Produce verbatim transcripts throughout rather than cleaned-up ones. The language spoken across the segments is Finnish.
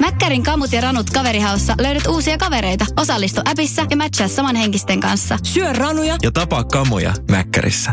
Mäkkärin kamut ja ranut kaverihaussa löydät uusia kavereita. Osallistu appissa ja matchaa samanhenkisten kanssa. Syö ranuja ja tapaa kamoja Mäkkärissä.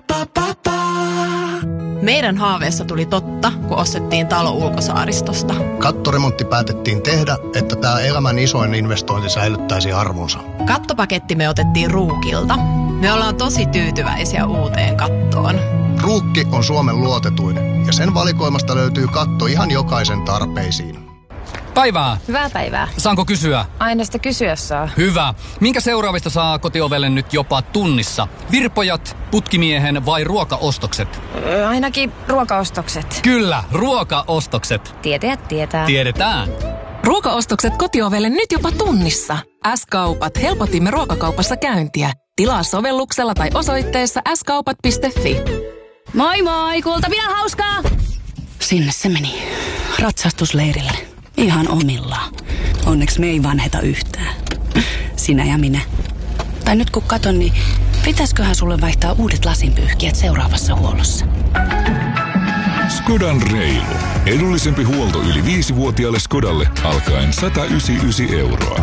Meidän haaveessa tuli totta, kun ostettiin talo Ulkosaaristosta. Kattoremontti päätettiin tehdä, että tämä elämän isoin investointi säilyttäisi arvonsa. Kattopaketti me otettiin Ruukilta. Me ollaan tosi tyytyväisiä uuteen kattoon. Ruukki on Suomen luotetuin ja sen valikoimasta löytyy katto ihan jokaisen tarpeisiin. Päivää. Hyvää päivää. Saanko kysyä? Aina sitä kysyä saa. Hyvä. Minkä seuraavista saa kotiovelle nyt jopa tunnissa? Virpojat, putkimiehen vai ruokaostokset? Öö, ainakin ruokaostokset. Kyllä, ruokaostokset. Tietäjät tietää. Tiedetään. Ruokaostokset kotiovelle nyt jopa tunnissa. S-kaupat. Helpotimme ruokakaupassa käyntiä. Tilaa sovelluksella tai osoitteessa s kaupat piste fi. Moi moi, Kultapilan hauskaa! Sinne se meni. Ratsastusleirille. Ihan omillaan. Onneksi me ei vanheta yhtään. Sinä ja minä. Tai nyt kun katon, niin pitäisköhän sulle vaihtaa uudet lasinpyyhkijät seuraavassa huollossa? Skodan reilu. Edullisempi huolto yli viisivuotiaalle Skodalle alkaen sata yhdeksänkymmentäyhdeksän euroa.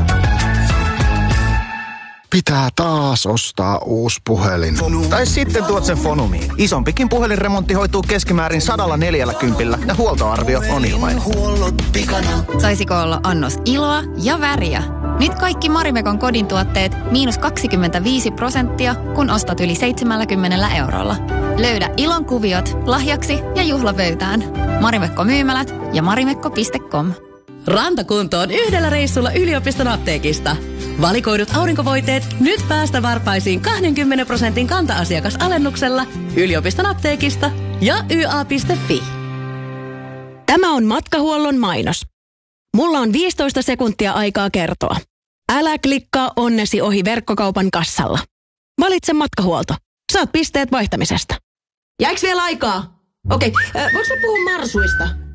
Pitää taas ostaa uusi puhelin. Tai sitten tuot sen Fonumiin. Isompikin puhelinremontti hoituu keskimäärin sadalla neljälläkympillä ja huoltoarvio on ilmainen. Saisiko olla annos iloa ja väriä? Nyt kaikki Marimekon kodin tuotteet miinus kaksikymmentäviisi prosenttia, kun ostat yli seitsemänkymmentä eurolla. Löydä ilon kuviot lahjaksi ja juhlavöytään. Marimekko myymälät ja marimekko piste com. Rantakuntoon yhdellä reissulla yliopiston apteekista. Valikoidut aurinkovoiteet nyt päästä varpaisiin kaksikymmentä prosentin kanta-asiakasalennuksella yliopiston apteekista ja y a piste fi. Tämä on Matkahuollon mainos. Mulla on viisitoista sekuntia aikaa kertoa. Älä klikkaa onnesi ohi verkkokaupan kassalla. Valitse Matkahuolto. Saat pisteet vaihtamisesta. Jäikö vielä aikaa? Okei, äh, voiko mä puhua marsuista?